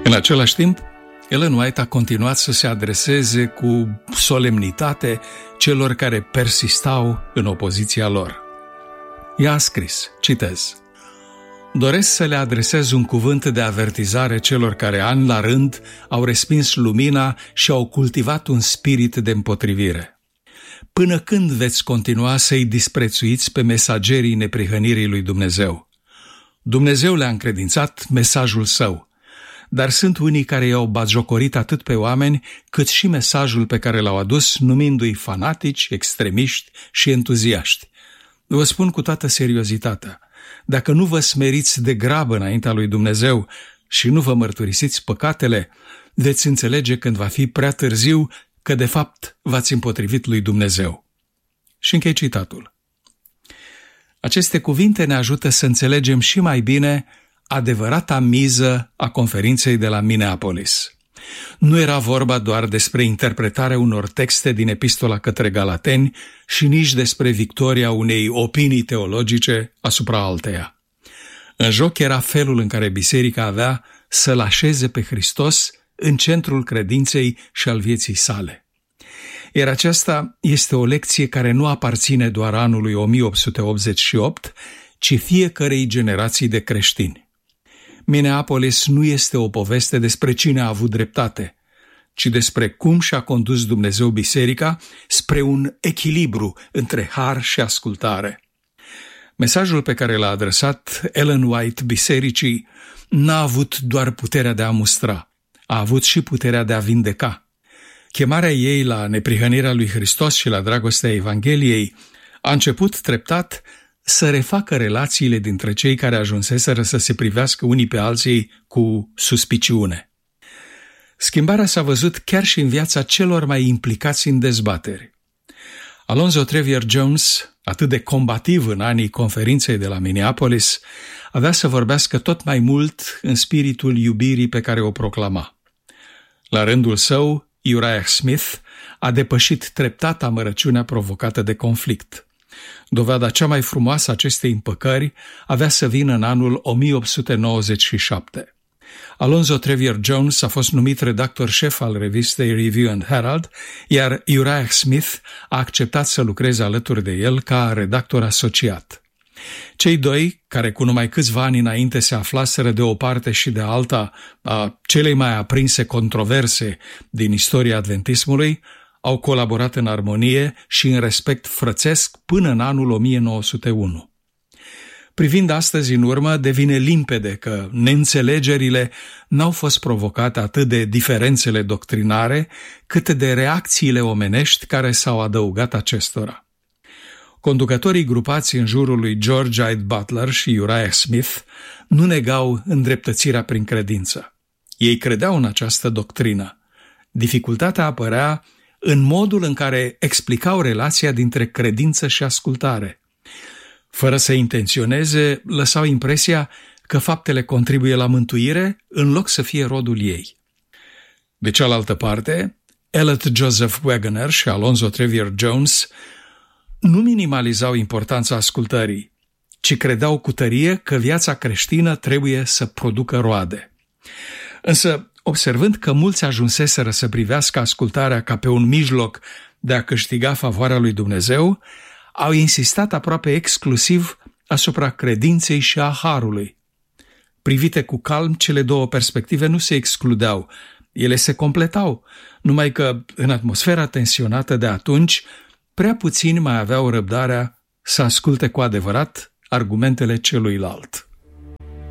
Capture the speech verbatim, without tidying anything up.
În același timp, Ellen White a continuat să se adreseze cu solemnitate celor care persistau în opoziția lor. Ea a scris, citez: doresc să le adresez un cuvânt de avertizare celor care ani la rând au respins lumina și au cultivat un spirit de împotrivire. Până când veți continua să-i disprețuiți pe mesagerii neprihănirii lui Dumnezeu? Dumnezeu le-a încredințat mesajul său, dar sunt unii care i-au batjocorit atât pe oameni, cât și mesajul pe care l-au adus, numindu-i fanatici, extremiști și entuziaști. Vă spun cu toată seriozitatea, dacă nu vă smeriți de grabă înaintea lui Dumnezeu și nu vă mărturisiți păcatele, veți înțelege când va fi prea târziu că de fapt v-ați împotrivit lui Dumnezeu. Și închei citatul. Aceste cuvinte ne ajută să înțelegem și mai bine adevărata miză a conferinței de la Minneapolis. Nu era vorba doar despre interpretarea unor texte din Epistola către Galateni și nici despre victoria unei opinii teologice asupra alteia. În joc era felul în care biserica avea să-L așeze pe Hristos în centrul credinței și al vieții sale. Iar aceasta este o lecție care nu aparține doar anului o mie opt sute optzeci și opt, ci fiecărei generații de creștini. Minneapolis nu este o poveste despre cine a avut dreptate, ci despre cum și-a condus Dumnezeu biserica spre un echilibru între har și ascultare. Mesajul pe care l-a adresat Ellen White bisericii n-a avut doar puterea de a mustra, a avut și puterea de a vindeca. Chemarea ei la neprihănirea lui Hristos și la dragostea Evangheliei a început treptat să refacă relațiile dintre cei care ajunseseră să se privească unii pe alții cu suspiciune. Schimbarea s-a văzut chiar și în viața celor mai implicați în dezbateri. Alonzo Trevier Jones, atât de combativ în anii conferinței de la Minneapolis, avea să vorbească tot mai mult în spiritul iubirii pe care o proclama. La rândul său, Uriah Smith a depășit treptat amărăciunea provocată de conflict. Dovada cea mai frumoasă a acestei împăcări avea să vină în anul o mie opt sute nouăzeci și șapte. Alonzo Trevier Jones a fost numit redactor șef al revistei Review and Herald, iar Uriah Smith a acceptat să lucreze alături de el ca redactor asociat. Cei doi, care cu numai câțiva ani înainte se aflaseră de o parte și de alta a celei mai aprinse controverse din istoria adventismului, au colaborat în armonie și în respect frățesc până în anul o mie nouă sute unu. Privind astăzi în urmă, devine limpede că neînțelegerile n-au fost provocate atât de diferențele doctrinare, cât de reacțiile omenești care s-au adăugat acestora. Conducătorii grupați în jurul lui George Hyde Butler și Uriah Smith nu negau îndreptățirea prin credință. Ei credeau în această doctrină. Dificultatea apărea în modul în care explicau relația dintre credință și ascultare. Fără să intenționeze, lăsau impresia că faptele contribuie la mântuire în loc să fie rodul ei. De cealaltă parte, Elliot Joseph Waggoner și Alonzo Trevier Jones nu minimalizau importanța ascultării, ci credeau cu tărie că viața creștină trebuie să producă roade. Însă, observând că mulți ajunseseră să privească ascultarea ca pe un mijloc de a câștiga favoarea lui Dumnezeu, au insistat aproape exclusiv asupra credinței și a harului. Privite cu calm, cele două perspective nu se excludeau, ele se completau, numai că, în atmosfera tensionată de atunci, prea puțini mai aveau răbdarea să asculte cu adevărat argumentele celuilalt.